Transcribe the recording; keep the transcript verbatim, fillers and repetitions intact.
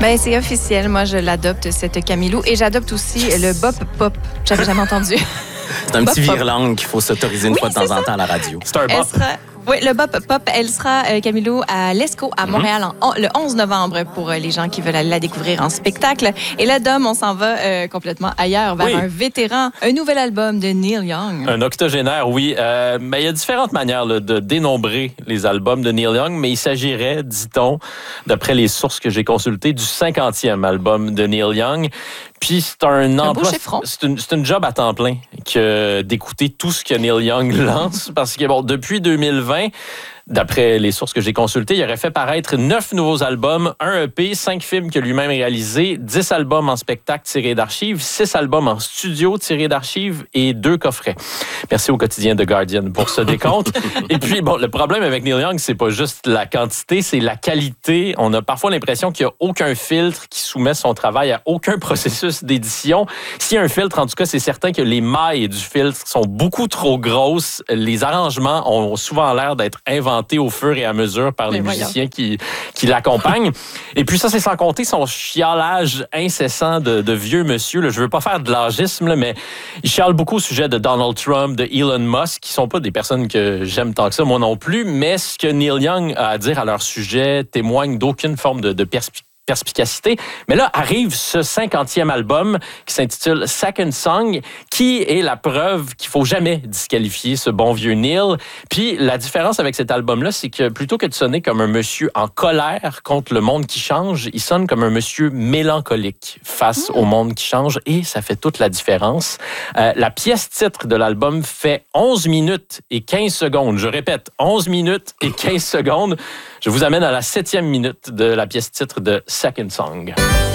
Ben, c'est officiel. Moi, je l'adopte, cette Camilo. Et j'adopte aussi le Bop Pop. J'avais jamais entendu. C'est un petit vire-langue qu'il faut s'autoriser une oui, fois de temps ça. en temps à la radio. C'est un bop. Oui, le Bop Pop, elle sera, euh, Camilo, à l'Esco, à Montréal, mm-hmm. en, le onze novembre, pour euh, les gens qui veulent aller la découvrir en spectacle. Et là, Dom, on s'en va euh, complètement ailleurs, vers oui. un vétéran, un nouvel album de Neil Young. Un octogénaire, oui. Euh, mais il y a différentes manières là, de dénombrer les albums de Neil Young, mais il s'agirait, dit-on, d'après les sources que j'ai consultées, du cinquantième album de Neil Young. Puis c'est un, un emploi, c'est une, c'est une job à temps plein que d'écouter tout ce que Neil Young lance, parce que bon, depuis deux mille vingt, d'après les sources que j'ai consultées, il aurait fait paraître neuf nouveaux albums, un E P, cinq films que lui-même réalisés, dix albums en spectacle tirés d'archives, six albums en studio tirés d'archives et deux coffrets. Merci au quotidien The Guardian pour ce décompte. Et puis, bon, le problème avec Neil Young, c'est pas juste la quantité, c'est la qualité. On a parfois l'impression qu'il n'y a aucun filtre qui soumet son travail à aucun processus d'édition. S'il y a un filtre, en tout cas, c'est certain que les mailles du filtre sont beaucoup trop grosses. Les arrangements ont souvent l'air d'être inventés au fur et à mesure par les Mais musiciens qui, qui l'accompagnent. Et puis ça, c'est sans compter son chialage incessant de, de vieux monsieur. Là. Je veux pas faire de l'âgisme, là, mais il chiale beaucoup au sujet de Donald Trump, de Elon Musk, qui sont pas des personnes que j'aime tant que ça, moi non plus, mais ce que Neil Young a à dire à leur sujet témoigne d'aucune forme de, de perspicacité. perspicacité. Mais là, arrive ce cinquantième album qui s'intitule Second Song, qui est la preuve qu'il faut jamais disqualifier ce bon vieux Neil. Puis la différence avec cet album-là, c'est que plutôt que de sonner comme un monsieur en colère contre le monde qui change, il sonne comme un monsieur mélancolique face mmh. au monde qui change, et ça fait toute la différence. Euh, la pièce titre de l'album fait onze minutes et quinze secondes. Je répète, onze minutes et quinze secondes. Je vous amène à la septième minute de la pièce titre de Second Song.